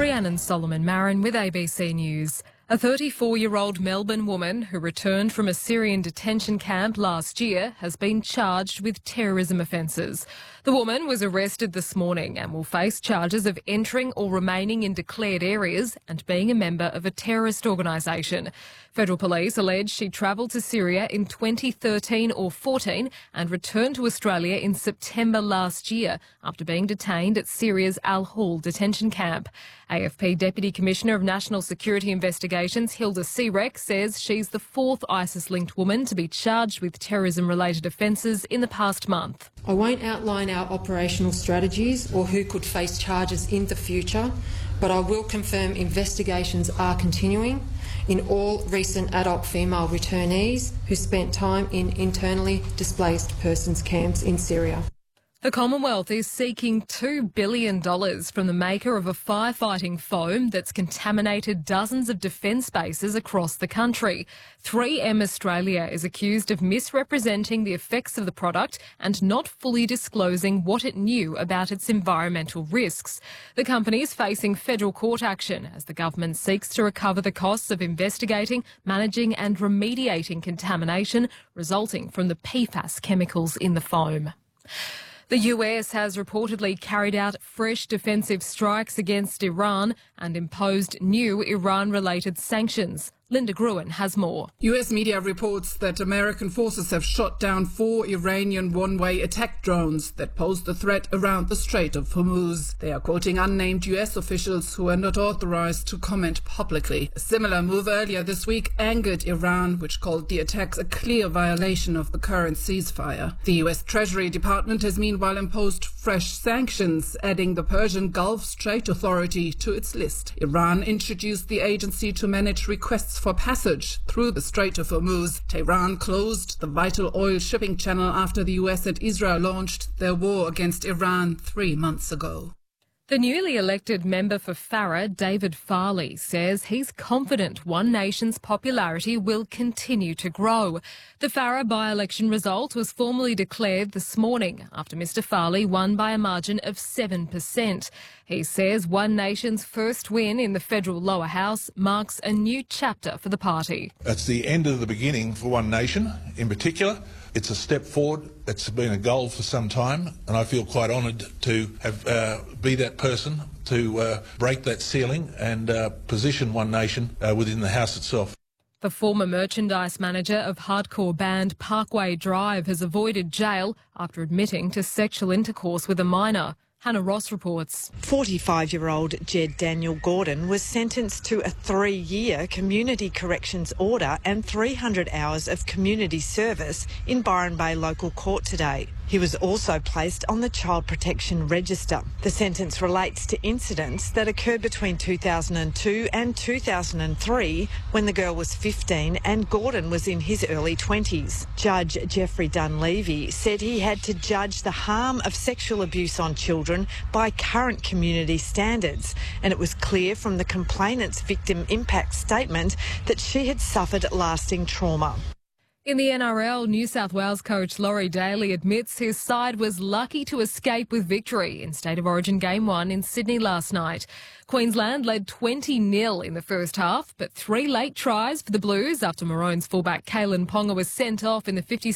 Rhiannon Solomon Marin with ABC News. A 34-year-old Melbourne woman who returned from a Syrian detention camp last year has been charged with terrorism offences. The woman was arrested this morning and will face charges of entering or remaining in declared areas and being a member of a terrorist organisation. Federal police allege she travelled to Syria in 2013 or 14 and returned to Australia in September last year after being detained at Syria's Al Hol detention camp. AFP Deputy Commissioner of National Security Investigations Hilda Sirek says she's the fourth ISIS-linked woman to be charged with terrorism-related offences in the past month. I won't outline our operational strategies or who could face charges in the future, but I will confirm investigations are continuing in all recent adult female returnees who spent time in internally displaced persons camps in Syria. The Commonwealth is seeking $2 billion from the maker of a firefighting foam that's contaminated dozens of defence bases across the country. 3M Australia is accused of misrepresenting the effects of the product and not fully disclosing what it knew about its environmental risks. The company is facing federal court action as the government seeks to recover the costs of investigating, managing and remediating contamination resulting from the PFAS chemicals in the foam. The US has reportedly carried out fresh defensive strikes against Iran and imposed new Iran-related sanctions. Linda Gruen has more. US media reports that American forces have shot down 4 Iranian one-way attack drones that posed a threat around the Strait of Hormuz. They are quoting unnamed US officials who are not authorized to comment publicly. A similar move earlier this week angered Iran, which called the attacks a clear violation of the current ceasefire. The US Treasury Department has meanwhile imposed fresh sanctions, adding the Persian Gulf Strait Authority to its list. Iran introduced the agency to manage requests for passage through the Strait of Hormuz. Tehran closed the vital oil shipping channel after the US and Israel launched their war against Iran 3 months ago. The newly elected member for Farrer, David Farley, says he's confident One Nation's popularity will continue to grow. The Farrer by-election result was formally declared this morning after Mr Farley won by a margin of 7%. He says One Nation's first win in the federal lower house marks a new chapter for the party. It's the end of the beginning for One Nation in particular. It's a step forward. It's been a goal for some time, and I feel quite honoured to have be that person to break that ceiling and position One Nation within the House itself. The former merchandise manager of hardcore band Parkway Drive has avoided jail after admitting to sexual intercourse with a minor. Hannah Ross reports. 45-year-old Jed Daniel Gordon was sentenced to a 3-year community corrections order and 300 hours of community service in Byron Bay Local Court today. He was also placed on the Child Protection Register. The sentence relates to incidents that occurred between 2002 and 2003 when the girl was 15 and Gordon was in his early 20s. Judge Jeffrey Dunleavy said he had to judge the harm of sexual abuse on children by current community standards, and it was clear from the complainant's victim impact statement that she had suffered lasting trauma. In the NRL, New South Wales coach Laurie Daly admits his side was lucky to escape with victory in State of Origin Game 1 in Sydney last night. Queensland led 20-0 in the first half, but 3 late tries for the Blues after Maroons fullback Kalen Ponga was sent off in the 50